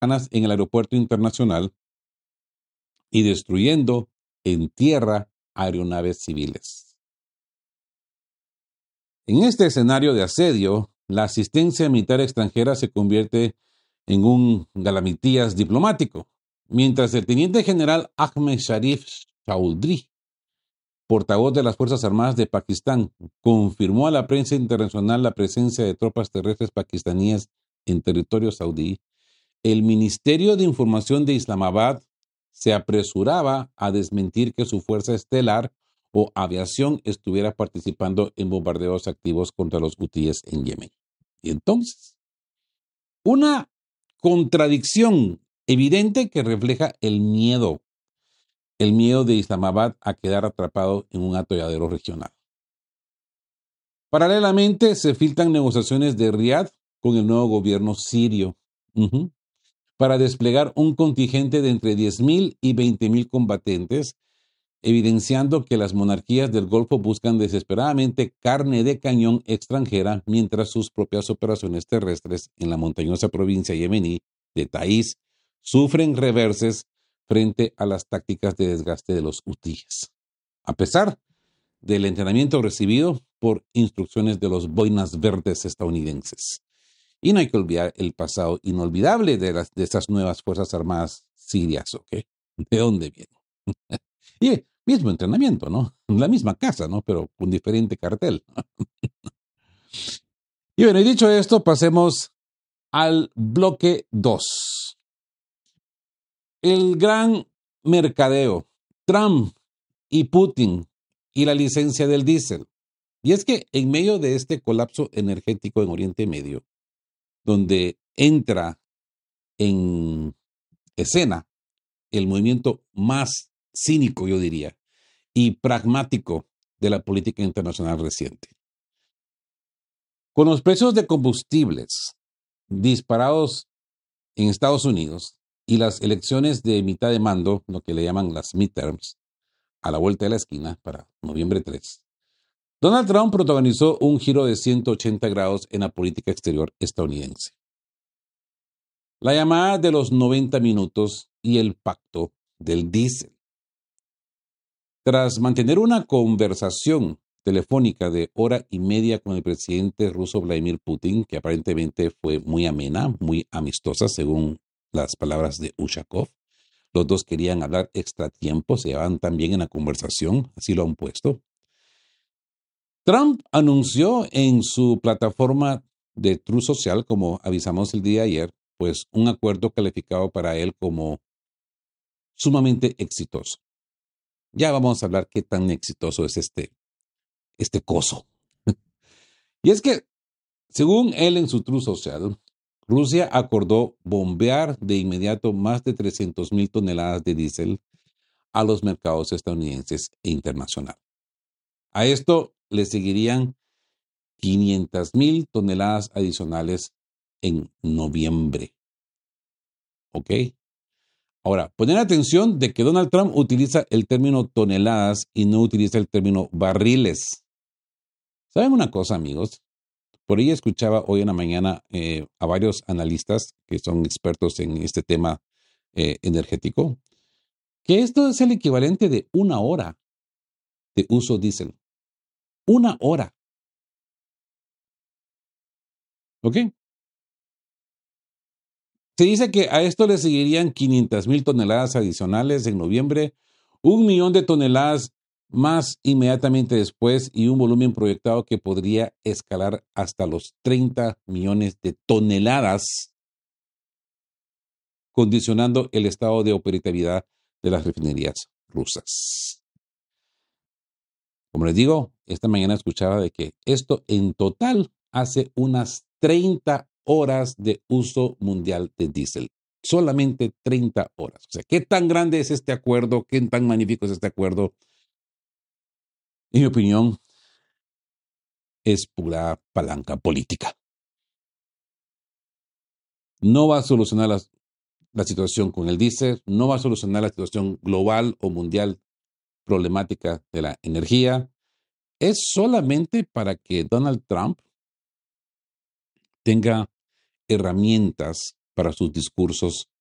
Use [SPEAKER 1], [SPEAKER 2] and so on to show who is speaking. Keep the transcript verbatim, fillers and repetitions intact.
[SPEAKER 1] en el aeropuerto internacional y destruyendo en tierra aeronaves civiles. En este escenario de asedio, la asistencia militar extranjera se convierte en un galamitías diplomático, mientras el teniente general Ahmed Sharif Chaudhry, portavoz de las Fuerzas Armadas de Pakistán, confirmó a la prensa internacional la presencia de tropas terrestres pakistaníes en territorio saudí. El Ministerio de Información de Islamabad se apresuraba a desmentir que su fuerza estelar o aviación estuviera participando en bombardeos activos contra los hutíes en Yemen. Y entonces, una contradicción evidente que refleja el miedo, el miedo de Islamabad a quedar atrapado en un atolladero regional. Paralelamente, se filtran negociaciones de Riad con el nuevo gobierno sirio. Uh-huh. Para desplegar un contingente de entre diez mil y veinte mil combatentes, evidenciando que las monarquías del Golfo buscan desesperadamente carne de cañón extranjera, mientras sus propias operaciones terrestres en la montañosa provincia yemení de Ta'iz sufren reverses frente a las tácticas de desgaste de los hutíes, a pesar del entrenamiento recibido por instrucciones de los boinas verdes estadounidenses. Y no hay que olvidar el pasado inolvidable de, las, de estas nuevas Fuerzas Armadas sirias, ¿ok? ¿De dónde vienen? Y mismo entrenamiento, ¿no? La misma casa, ¿no? Pero con diferente cartel. Y bueno, y dicho esto, pasemos al bloque dos. El gran mercadeo, Trump y Putin y la licencia del diésel. Y es que en medio de este colapso energético en Oriente Medio, donde entra en escena el movimiento más cínico, yo diría, y pragmático de la política internacional reciente. Con los precios de combustibles disparados en Estados Unidos y las elecciones de mitad de mando, lo que le llaman las midterms, a la vuelta de la esquina para noviembre tres, Donald Trump protagonizó un giro de ciento ochenta grados en la política exterior estadounidense. La llamada de los noventa minutos y el pacto del diésel. Tras mantener una conversación telefónica de hora y media con el presidente ruso Vladimir Putin, que aparentemente fue muy amena, muy amistosa, según las palabras de Ushakov, los dos querían hablar extra tiempo, se llevaban tan bien en la conversación, así lo han puesto. Trump anunció en su plataforma de Truth Social, como avisamos el día de ayer, pues un acuerdo calificado para él como sumamente exitoso. Ya vamos a hablar qué tan exitoso es este, este coso. Y es que, según él en su Truth Social, Rusia acordó bombear de inmediato más de trescientas mil toneladas de diésel a los mercados estadounidenses e internacional. A esto le seguirían quinientas mil toneladas adicionales en noviembre. ¿Ok? Ahora, poner atención de que Donald Trump utiliza el término toneladas y no utiliza el término barriles. ¿Saben una cosa, amigos? Por ahí escuchaba hoy en la mañana eh, a varios analistas que son expertos en este tema eh, energético, que esto es el equivalente de una hora de uso diésel. Una hora. ¿Ok? Se dice que a esto le seguirían quinientas mil toneladas adicionales en noviembre, un millón de toneladas más inmediatamente después y un volumen proyectado que podría escalar hasta los treinta millones de toneladas, condicionando el estado de operatividad de las refinerías rusas. Como les digo, esta mañana escuchaba de que esto en total hace unas treinta horas de uso mundial de diésel. Solamente treinta horas. O sea, ¿qué tan grande es este acuerdo? ¿Qué tan magnífico es este acuerdo? En mi opinión, es pura palanca política. No va a solucionar la, la situación con el diésel, no va a solucionar la situación global o mundial problemática de la energía. Es solamente para que Donald Trump tenga herramientas para sus discursos